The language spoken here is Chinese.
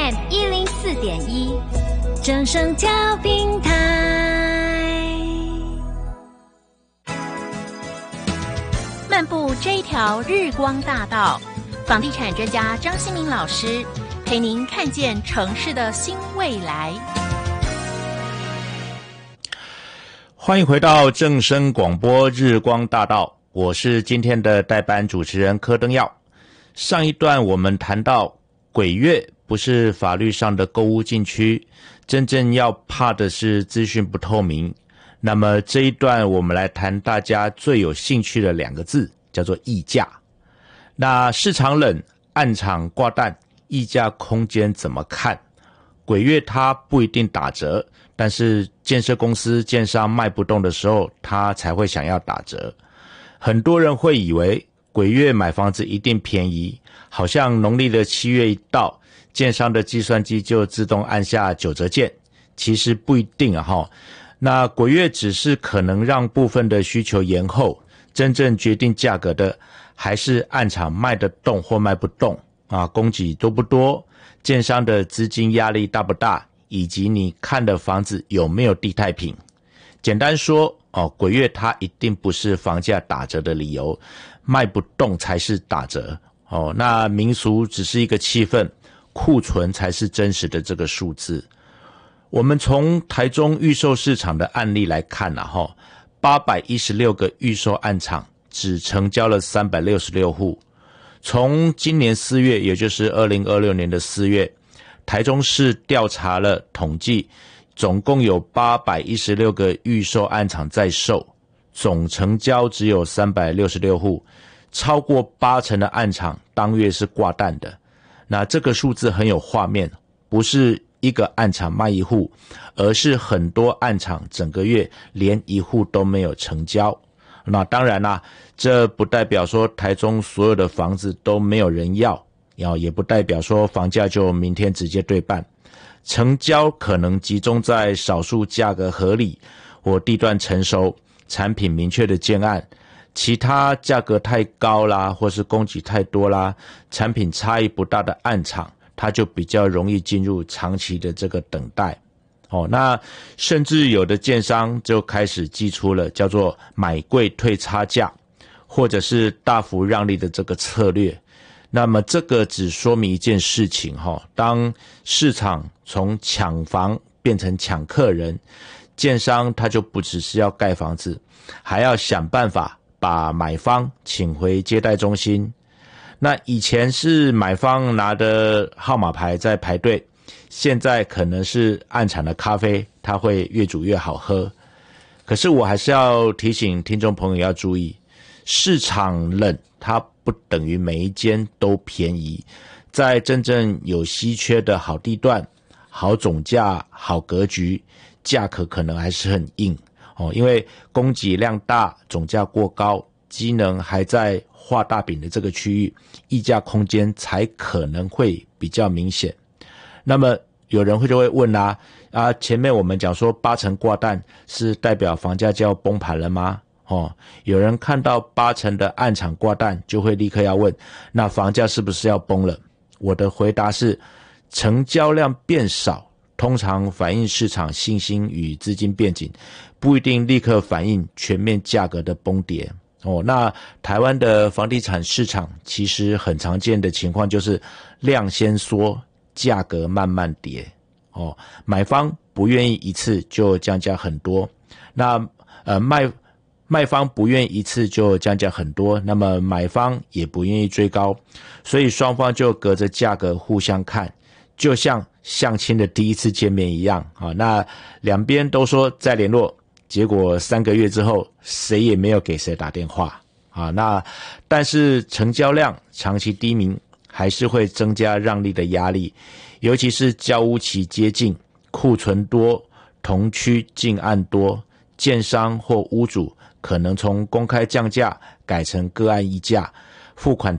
FM 104.1，正声调平台。漫步这一条日光大道，房地产专家张新民老师陪您看见城市的新未来。 欢迎回到正声广播日光大道，我是今天的代班主持人柯登耀。上一段我们谈到鬼月不是法律上的购物禁区，真正要怕的是资讯不透明。那么这一段我们来谈大家最有兴趣的两个字，叫做溢价。那市场冷，暗场挂蛋，溢价空间怎么看？鬼月它不一定打折，但是建设公司建商卖不动的时候，他才会想要打折。很多人会以为鬼月买房子一定便宜，好像农历的7月一到，建商的计算机就自动按下9折键。其实不一定啊。那鬼月只是可能让部分的需求延后，真正决定价格的还是暗场卖得动或卖不动啊，供给多不多，建商的资金压力大不大，以及你看的房子有没有地太平。简单说鬼月它一定不是房价打折的理由，卖不动才是打折那民俗只是一个气氛，库存才是真实的这个数字。我们从台中预售市场的案例来看816个预售案场只成交了366户。从今年4月，也就是2026年的4月，台中市调查了统计，总共有816个预售案场在售，总成交只有366户，超过80%的案场当月是挂蛋的。那这个数字很有画面，不是一个案场卖一户，而是很多案场整个月连一户都没有成交。那当然啦，这不代表说台中所有的房子都没有人要，也不代表说房价就明天直接对半。成交可能集中在少数价格合理或地段成熟、产品明确的建案，其他价格太高啦，或是供给太多啦，产品差异不大的案场，它就比较容易进入长期的这个等待。那甚至有的建商就开始祭出了叫做买贵退差价，或者是大幅让利的这个策略。那么这个只说明一件事情当市场从抢房变成抢客人，建商他就不只是要盖房子，还要想办法把买方请回接待中心。那以前是买方拿的号码牌在排队，现在可能是暗场的咖啡，它会越煮越好喝。可是我还是要提醒听众朋友要注意，市场冷它不等于每一间都便宜，在真正有稀缺的好地段、好总价、好格局，价格可能还是很硬因为供给量大，总价过高，机能还在画大饼的这个区域，溢价空间才可能会比较明显。那么有人就会问前面我们讲说80%挂蛋是代表房价就要崩盘了吗？有人看到80%的暗场挂蛋就会立刻要问，那房价是不是要崩了？我的回答是，成交量变少通常反映市场信心与资金变紧，不一定立刻反映全面价格的崩跌那台湾的房地产市场其实很常见的情况就是量先缩，价格慢慢跌买方不愿意一次就降价很多，那卖方不愿意一次就降价很多，那么买方也不愿意追高，所以双方就隔着价格互相看，就像相亲的第一次见面一样那两边都说再联络，结果3个月之后谁也没有给谁打电话那但是成交量长期低迷还是会增加让利的压力，尤其是交屋期接近，库存多，同区进案多，建商或屋主可能从公开降价改成个案议价，付款